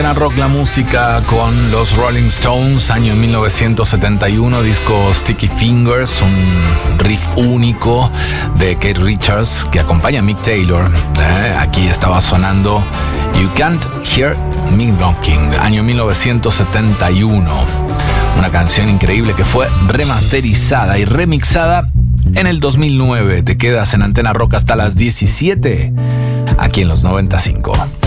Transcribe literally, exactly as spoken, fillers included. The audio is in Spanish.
Rock la música con los Rolling Stones, año mil novecientos setenta y uno, disco Sticky Fingers, un riff único de Keith Richards que acompaña a Mick Taylor. Eh, aquí estaba sonando You Can't Hear Me Knocking, año mil novecientos setenta y uno. Una canción increíble que fue remasterizada y remixada en el dos mil nueve. Te quedas en Antena Rock hasta las diecisiete, aquí en los noventa y cinco.